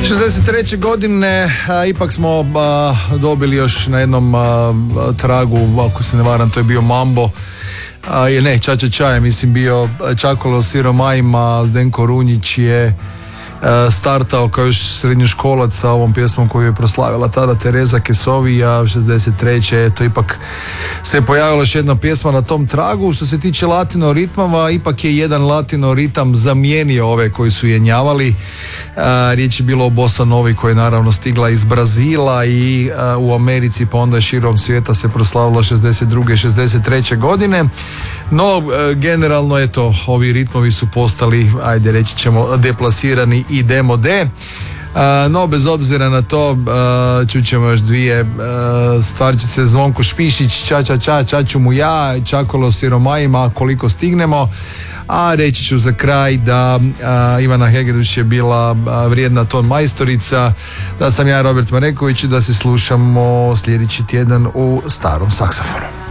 63. godine ipak smo dobili još na jednom tragu, ako se ne varam, to je bio Mambo. Ne, Ča je mislim bio Čakolo Siromajima. Zdenko Runjić je startao kao još srednjoškolac sa ovom pjesmom koju je proslavila tada Tereza Kesovija. 63. to ipak se pojavila još jedna pjesma na tom tragu. Što se tiče latino ritmova, ipak je jedan latino ritam zamijenio ove koji su jenjavali. Riječ je bilo o bossa novi koja je naravno stigla iz Brazila i u Americi, pa onda širom svijeta se proslavila 62. 63. godine. No, generalno eto, ovi ritmovi su postali, ajde reći ćemo, deplasirani i demode. No, bez obzira na to, čućemo još dvije stvarčice. Zvonko Špišić, Čaču mu ja, Čakolo Siromajima, koliko stignemo. A reći ću za kraj da Ivana Hegedus je bila vrijedna ton majstorica, da sam ja Robert Mareković i da se slušamo sljedeći tjedan u Starom saksofonu.